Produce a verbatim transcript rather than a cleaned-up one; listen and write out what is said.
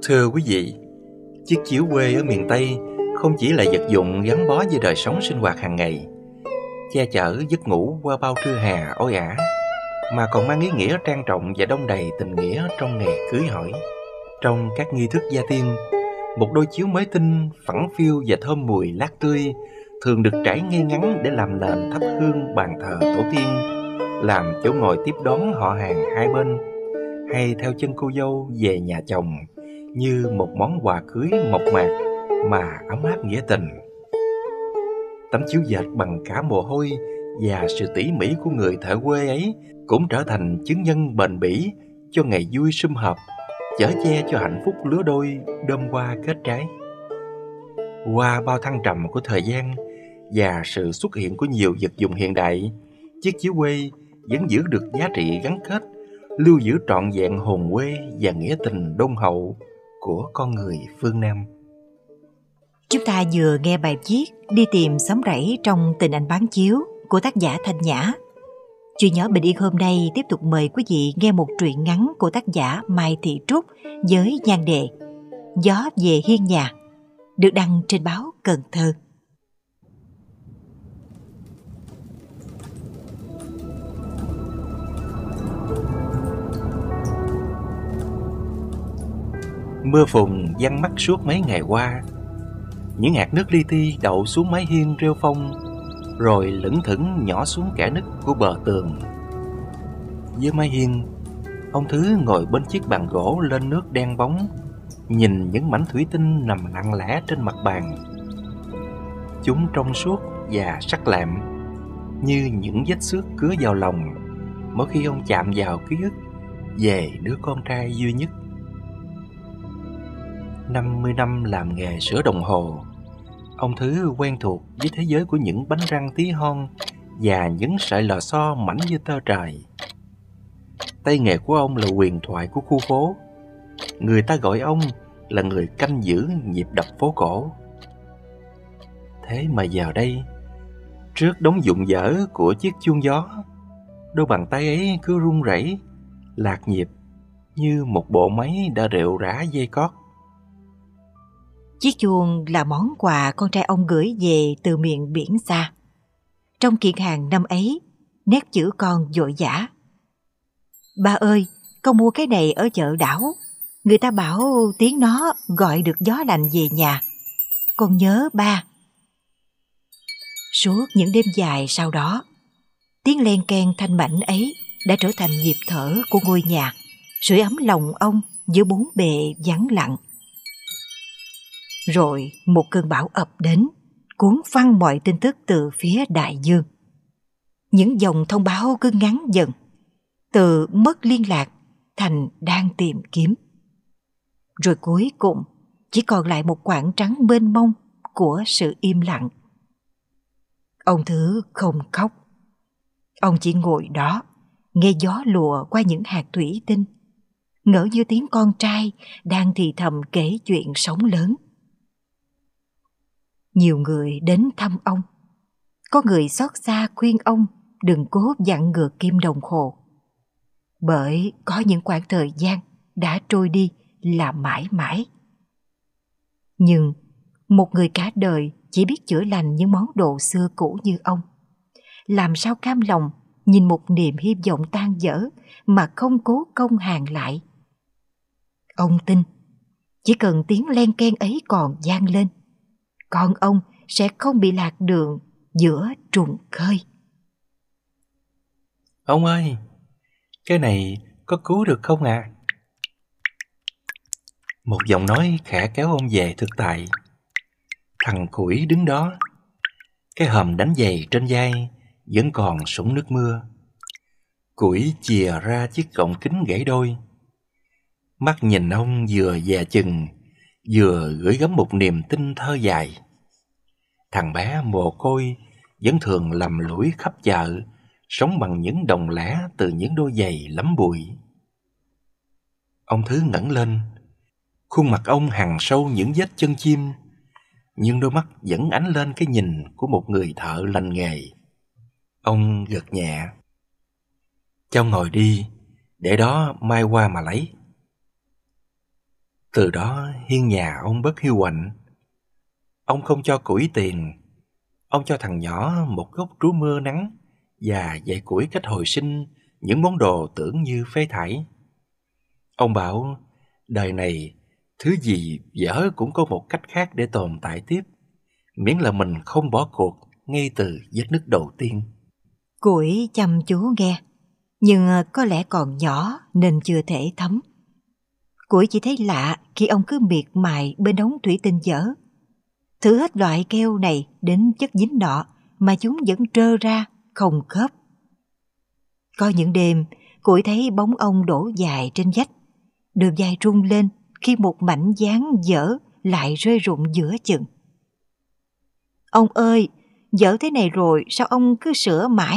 Thưa quý vị, chiếc chiếu quê ở miền Tây không chỉ là vật dụng gắn bó với đời sống sinh hoạt hàng ngày, che chở giấc ngủ qua bao trưa hè oi ả, mà còn mang ý nghĩa trang trọng và đong đầy tình nghĩa trong ngày cưới hỏi. Trong các nghi thức gia tiên, một đôi chiếu mới tinh, phẳng phiu và thơm mùi lát tươi thường được trải ngay ngắn để làm nền thắp hương bàn thờ tổ tiên, làm chỗ ngồi tiếp đón họ hàng hai bên, hay theo chân cô dâu về nhà chồng như một món quà cưới mộc mạc mà ấm áp nghĩa tình. Tấm chiếu dệt bằng cả mồ hôi và sự tỉ mỉ của người thợ quê ấy cũng trở thành chứng nhân bền bỉ cho ngày vui sum họp, chở che cho hạnh phúc lứa đôi đơm hoa kết trái. Qua bao thăng trầm của thời gian và sự xuất hiện của nhiều vật dụng hiện đại, chiếc chiếu quê vẫn giữ được giá trị gắn kết, lưu giữ trọn vẹn hồn quê và nghĩa tình đôn hậu của con người phương Nam. Chúng ta vừa nghe bài viết Đi tìm xóm rẫy trong Tình Anh Bán Chiếu của tác giả Thanh Nhã. Chuyện nhỏ bình yên hôm nay tiếp tục mời quý vị nghe một truyện ngắn của tác giả Mai Thị Trúc với nhan đề Gió về hiên nhà, được đăng trên báo Cần Thơ. Mưa phùn giăng mắt suốt mấy ngày qua. Những hạt nước li ti đậu xuống mái hiên rêu phong, rồi lững thững nhỏ xuống kẽ nứt của bờ tường. Dưới mái hiên, ông Thứ ngồi bên chiếc bàn gỗ lên nước đen bóng, nhìn những mảnh thủy tinh nằm lặng lẽ trên mặt bàn. Chúng trong suốt và sắc lẹm, như những vết xước cứa vào lòng mỗi khi ông chạm vào ký ức về đứa con trai duy nhất. năm mươi năm làm nghề sửa đồng hồ, ông Thứ quen thuộc với thế giới của những bánh răng tí hon và những sợi lò xo mảnh như tơ trời. Tay nghề của ông là huyền thoại của khu phố. Người ta gọi ông là người canh giữ nhịp đập phố cổ. Thế mà giờ đây, trước đống dụng dở của chiếc chuông gió, đôi bàn tay ấy cứ run rẩy, lạc nhịp như một bộ máy đã rệu rã dây cót. Chiếc chuông là món quà con trai ông gửi về từ miền biển xa. Trong kiện hàng năm ấy, nét chữ con vội vã. Ba ơi, con mua cái này ở chợ đảo. Người ta bảo tiếng nó gọi được gió lạnh về nhà. Con nhớ ba. Suốt những đêm dài sau đó, tiếng len keng thanh mảnh ấy đã trở thành nhịp thở của ngôi nhà, sưởi ấm lòng ông giữa bốn bề vắng lặng. Rồi một cơn bão ập đến, cuốn phăng mọi tin tức từ phía đại dương. Những dòng thông báo cứ ngắn dần, từ mất liên lạc thành đang tìm kiếm. Rồi cuối cùng chỉ còn lại một khoảng trắng mênh mông của sự im lặng. Ông Thứ không khóc. Ông chỉ ngồi đó, nghe gió lùa qua những hạt thủy tinh, ngỡ như tiếng con trai đang thì thầm kể chuyện sống lớn. Nhiều người đến thăm ông. Có người xót xa khuyên ông đừng cố vặn ngược kim đồng hồ, bởi có những khoảng thời gian đã trôi đi là mãi mãi. Nhưng một người cả đời chỉ biết chữa lành những món đồ xưa cũ như ông, làm sao cam lòng nhìn một niềm hy vọng tan vỡ mà không cố công hàn lại. Ông tin chỉ cần tiếng len keng ấy còn vang lên, con ông sẽ không bị lạc đường giữa trùng khơi. Ông ơi, cái này có cứu được không ạ? À? Một giọng nói khẽ kéo ông về thực tại. Thằng Củi đứng đó, cái hòm đánh giày trên vai vẫn còn sũng nước mưa. Củi chìa ra chiếc gọng kính gãy đôi, mắt nhìn ông vừa dè chừng, vừa gửi gắm một niềm tin thơ dài. Thằng bé mồ côi vẫn thường lầm lũi khắp chợ, sống bằng những đồng lẻ từ những đôi giày lấm bụi. Ông Thứ ngẩng lên, khuôn mặt ông hằn sâu những vết chân chim, nhưng đôi mắt vẫn ánh lên cái nhìn của một người thợ lành nghề. Ông gật nhẹ. Cháu ngồi đi, để đó mai qua mà lấy. Từ đó hiên nhà ông bớt hiu quạnh. Ông không cho củi tiền. Ông cho thằng nhỏ một gốc trú mưa nắng và dạy củi cách hồi sinh những món đồ tưởng như phế thải. Ông bảo đời này thứ gì dở cũng có một cách khác để tồn tại tiếp, miễn là mình không bỏ cuộc ngay từ vết nứt đầu tiên. Củi chăm chú nghe, nhưng có lẽ còn nhỏ nên chưa thể thấm. Củi chỉ thấy lạ khi ông cứ miệt mài bên ống thủy tinh dở. Thử hết loại keo này đến chất dính nọ mà chúng vẫn trơ ra, không khớp. Có những đêm, Củi thấy bóng ông đổ dài trên vách, đôi vai rung lên khi một mảnh dán dở lại rơi rụng giữa chừng. Ông ơi, dở thế này rồi sao ông cứ sửa mãi